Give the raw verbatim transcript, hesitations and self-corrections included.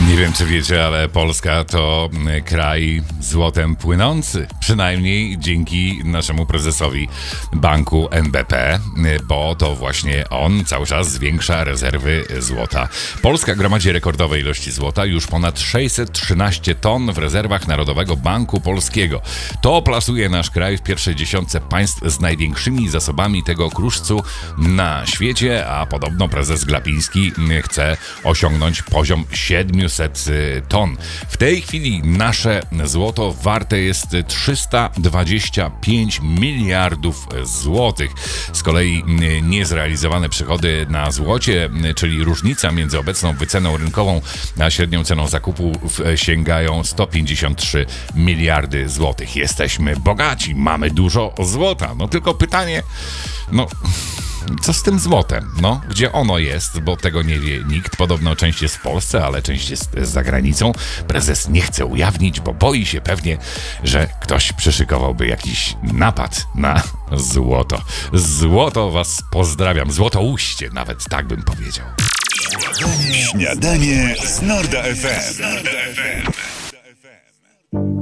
Nie wiem, czy wiecie, ale Polska to kraj złotem płynący. Przynajmniej dzięki naszemu prezesowi banku N B P, bo to właśnie on cały czas zwiększa rezerwy złota. Polska gromadzi rekordowe ilości złota, już ponad sześćset trzynaście ton w rezerwach Narodowego Banku Polskiego. To plasuje nasz kraj w pierwszej dziesiątce państw z największymi zasobami tego kruszcu na świecie, a podobno prezes Glapiński chce osiągnąć poziom siedemset ton. W tej chwili nasze złoto warte jest trzysta dwadzieścia pięć miliardów złotych. Z kolei niezrealizowane przychody na złocie, czyli różnica między obecną wyceną rynkową a średnią ceną zakupu, sięgają sto pięćdziesiąt trzy miliardy złotych. Jesteśmy bogaci, mamy dużo złota. No tylko pytanie, no... co z tym złotem? No, gdzie ono jest? Bo tego nie wie nikt. Podobno część jest w Polsce, ale część jest za granicą. Prezes nie chce ujawnić, bo boi się pewnie, że ktoś przyszykowałby jakiś napad na złoto. Złoto was pozdrawiam. Złotouście nawet, tak bym powiedział. Śniadanie z Norda F M.